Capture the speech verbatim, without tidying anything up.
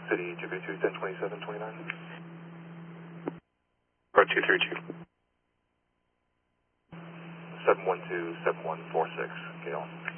City, two three two, ten twenty-seven, twenty-nine. Or two three two. seven one two, seven one four six, Gale.